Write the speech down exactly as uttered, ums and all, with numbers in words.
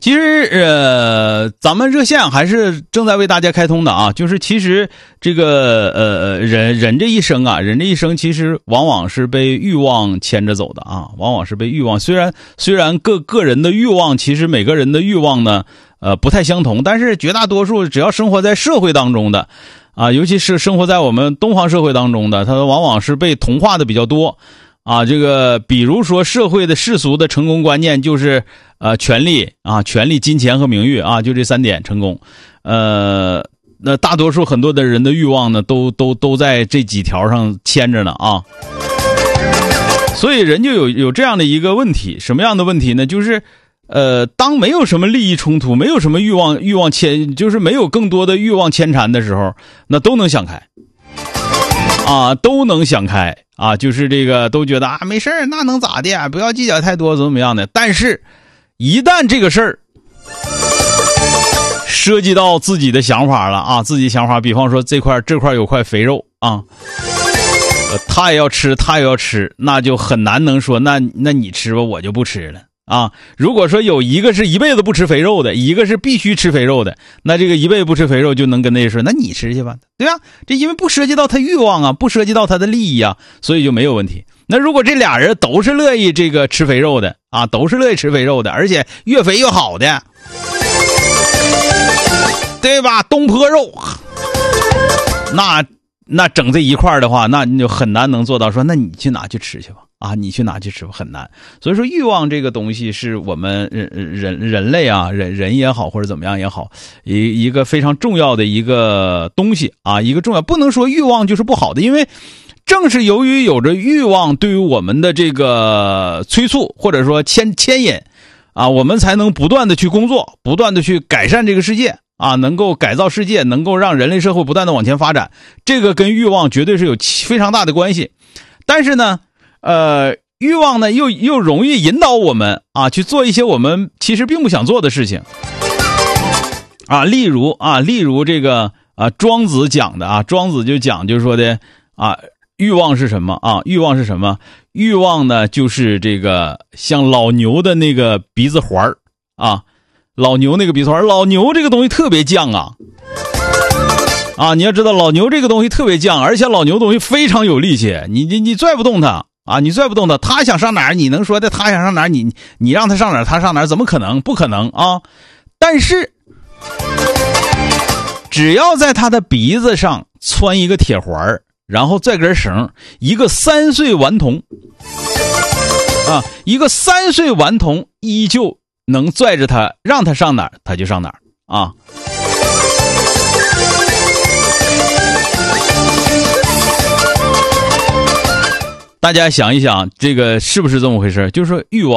其实呃，咱们热线还是正在为大家开通的啊。就是其实这个呃人人这一生啊，人这一生其实往往是被欲望牵着走的啊，往往是被欲望。虽然虽然各个人的欲望，其实每个人的欲望呢，呃不太相同，但是绝大多数只要生活在社会当中的啊，尤其是生活在我们东方社会当中的，它往往是被同化的比较多。啊，这个比如说社会的世俗的成功观念就是呃权力啊，权力、金钱和名誉啊，就这三点成功。呃，那大多数很多的人的欲望呢，都都都在这几条上牵着呢啊。所以人就有有这样的一个问题，什么样的问题呢？就是呃，当没有什么利益冲突，没有什么欲望欲望牵，就是没有更多的欲望牵缠的时候，那都能想开。啊，都能想开啊，就是这个都觉得啊没事儿，那能咋的？不要计较太多，怎么怎么样的。但是，一旦这个事儿涉及到自己的想法了啊，自己想法，比方说这块这块有块肥肉啊，呃、他也要吃，他也要吃，那就很难能说那那你吃吧，我就不吃了。啊，如果说有一个是一辈子不吃肥肉的，一个是必须吃肥肉的，那这个一辈子不吃肥肉就能跟那说，那你吃去吧，对吧？这因为不涉及到他欲望啊，不涉及到他的利益啊，所以就没有问题。那如果这俩人都是乐意这个吃肥肉的啊，都是乐意吃肥肉的，而且越肥越好的，对吧？东坡肉，那那整这一块的话，那你就很难能做到说，那你去哪去吃去吧。啊，你去哪去吃很难。所以说欲望这个东西是我们人人人类啊，人人也好或者怎么样也好，一一个非常重要的一个东西啊，一个重要，不能说欲望就是不好的，因为正是由于有着欲望对于我们的这个催促或者说牵牵引啊，我们才能不断的去工作，不断的去改善这个世界啊，能够改造世界，能够让人类社会不断的往前发展，这个跟欲望绝对是有非常大的关系。但是呢呃，欲望呢又又容易引导我们啊去做一些我们其实并不想做的事情啊，例如啊，例如这个啊，庄子讲的啊，庄子就讲就是说的啊，欲望是什么啊？欲望是什么？欲望呢就是这个像老牛的那个鼻子环啊，老牛那个鼻子环，老牛这个东西特别犟啊。啊，你要知道老牛这个东西特别犟，而且老牛东西非常有力气，你你你拽不动它。啊，你拽不动他，他想上哪儿，你能说的？他想上哪儿，你你让他上哪儿，他上哪儿，怎么可能？不可能啊！但是，只要在他的鼻子上穿一个铁环，然后拽根绳，一个三岁顽童，啊，一个三岁顽童依旧能拽着他，让他上哪儿，他就上哪儿啊！大家想一想，这个是不是这么回事？就是说欲望。